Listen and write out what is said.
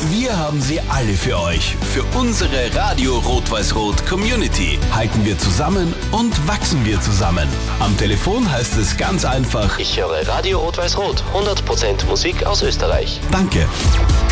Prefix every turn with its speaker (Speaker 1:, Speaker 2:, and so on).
Speaker 1: Wir haben sie alle für euch. Für unsere Radio Rot-Weiß-Rot Community halten wir zusammen und wachsen wir zusammen. Am Telefon heißt es ganz einfach:
Speaker 2: Ich höre Radio Rot-Weiß-Rot, 100% Musik aus Österreich.
Speaker 1: Danke.